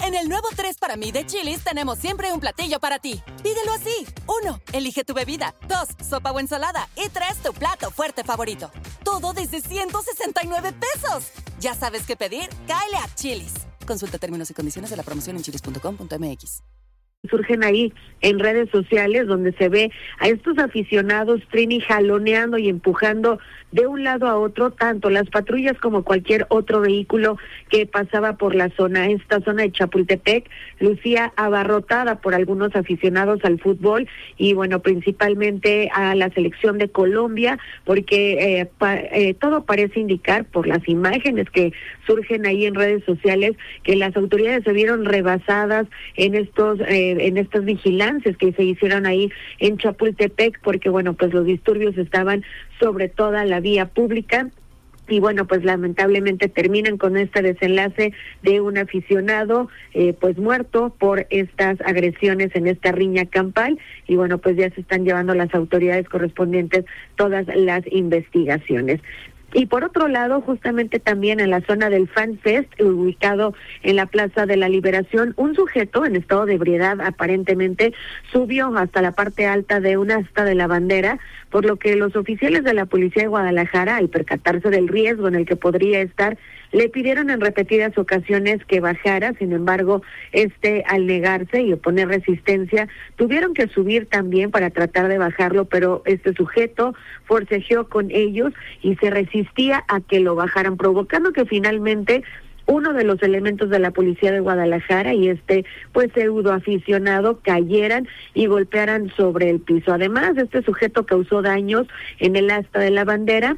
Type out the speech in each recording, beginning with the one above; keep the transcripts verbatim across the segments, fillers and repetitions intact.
En el nuevo tres para mí de Chili's tenemos siempre un platillo para ti. Pídelo así. Uno, elige tu bebida. Dos, sopa o ensalada. Y tres, tu plato fuerte favorito. Todo desde ciento sesenta y nueve pesos. ¿Ya sabes qué pedir? Cáele a Chili's. Consulta términos y condiciones de la promoción en chilis punto com punto m x. Surgen ahí en redes sociales donde se ve a estos aficionados, Trini, jaloneando y empujando de un lado a otro, tanto las patrullas como cualquier otro vehículo que pasaba por la zona. Esta zona de Chapultepec lucía abarrotada por algunos aficionados al fútbol y bueno, principalmente a la selección de Colombia, porque eh, pa, eh, todo parece indicar por las imágenes que surgen ahí en redes sociales que las autoridades se vieron rebasadas en estos eh, en estas vigilancias que se hicieron ahí en Chapultepec, porque bueno, pues los disturbios estaban sobre toda la vía pública. Y bueno, pues lamentablemente terminan con este desenlace de un aficionado eh, pues muerto por estas agresiones en esta riña campal. Y bueno, pues ya se están llevando las autoridades correspondientes todas las investigaciones. Y por otro lado, justamente también en la zona del Fan Fest, ubicado en la Plaza de la Liberación, un sujeto en estado de ebriedad aparentemente subió hasta la parte alta de un asta de la bandera, por lo que los oficiales de la Policía de Guadalajara, al percatarse del riesgo en el que podría estar, le pidieron en repetidas ocasiones que bajara. Sin embargo, este, al negarse y oponer resistencia, tuvieron que subir también para tratar de bajarlo, pero este sujeto forcejeó con ellos y se resistía a que lo bajaran, provocando que finalmente uno de los elementos de la Policía de Guadalajara y este pues pseudo aficionado cayeran y golpearan sobre el piso. Además, este sujeto causó daños en el asta de la bandera.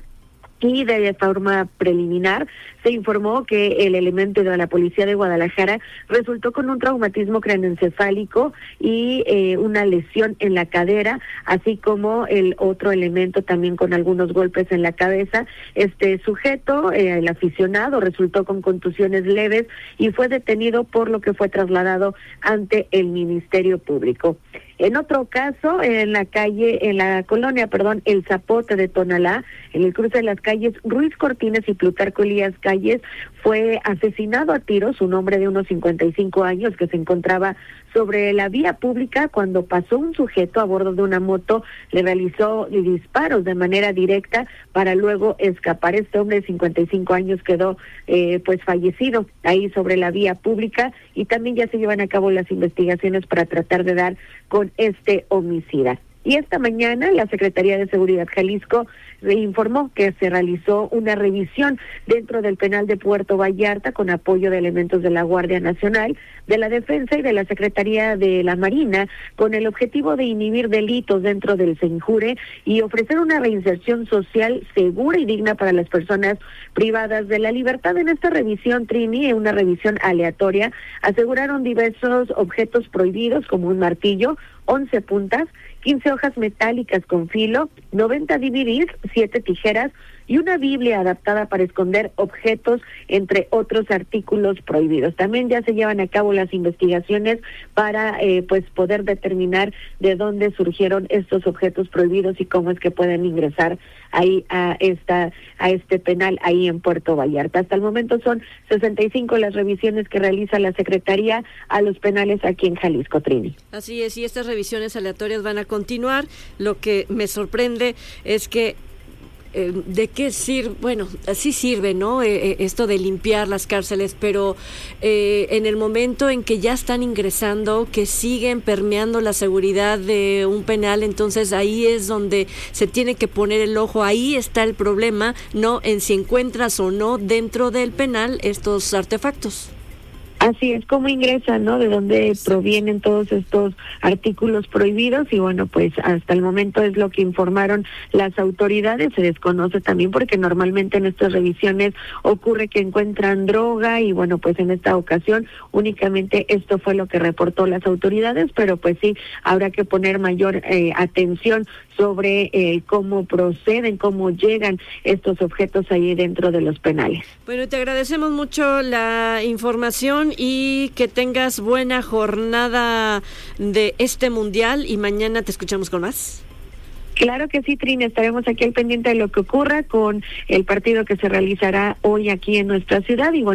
Y de forma preliminar se informó que el elemento de la Policía de Guadalajara resultó con un traumatismo craneoencefálico y eh, una lesión en la cadera, así como el otro elemento también con algunos golpes en la cabeza. Este sujeto, eh, el aficionado, resultó con contusiones leves y fue detenido, por lo que fue trasladado ante el Ministerio Público. En otro caso, en la calle, en la colonia, perdón, El Zapote de Tonalá, en el cruce de las calles Ruiz Cortines y Plutarco Elías Calles, fue asesinado a tiros un hombre de unos cincuenta y cinco años que se encontraba sobre la vía pública cuando pasó un sujeto a bordo de una moto, le realizó disparos de manera directa para luego escapar. Este hombre de cincuenta y cinco años quedó eh, pues fallecido ahí sobre la vía pública y también ya se llevan a cabo las investigaciones para tratar de dar con este homicida. Y esta mañana la Secretaría de Seguridad Jalisco informó que se realizó una revisión dentro del penal de Puerto Vallarta con apoyo de elementos de la Guardia Nacional, de la Defensa y de la Secretaría de la Marina, con el objetivo de inhibir delitos dentro del Senjure y ofrecer una reinserción social segura y digna para las personas privadas de la libertad. En esta revisión, Trini, una revisión aleatoria, aseguraron diversos objetos prohibidos como un martillo, once puntas, quince hojas metálicas con filo, noventa D V Ds, siete tijeras y una Biblia adaptada para esconder objetos, entre otros artículos prohibidos. También ya se llevan a cabo las investigaciones para eh, pues poder determinar de dónde surgieron estos objetos prohibidos y cómo es que pueden ingresar ahí a esta a este penal ahí en Puerto Vallarta. Hasta el momento son sesenta y cinco las revisiones que realiza la Secretaría a los penales aquí en Jalisco, Trini. Así es, y estas revisiones aleatorias van a continuar. Lo que me sorprende es que Eh, ¿de qué sirve? Bueno, sí sirve, ¿no? Eh, esto de limpiar las cárceles, pero eh, en el momento en que ya están ingresando, que siguen permeando la seguridad de un penal, entonces ahí es donde se tiene que poner el ojo, ahí está el problema, no en si encuentras o no dentro del penal estos artefactos. Así es como ingresan, ¿no? De dónde provienen todos estos artículos prohibidos y bueno, pues hasta el momento es lo que informaron las autoridades. Se desconoce también porque normalmente en estas revisiones ocurre que encuentran droga y bueno, pues en esta ocasión únicamente esto fue lo que reportó las autoridades, pero pues sí, habrá que poner mayor eh, atención sobre eh, cómo proceden, cómo llegan estos objetos ahí dentro de los penales. Bueno, te agradecemos mucho la información y que tengas buena jornada de este mundial y mañana te escuchamos con más. Claro que sí, Trina, estaremos aquí al pendiente de lo que ocurra con el partido que se realizará hoy aquí en nuestra ciudad y bueno,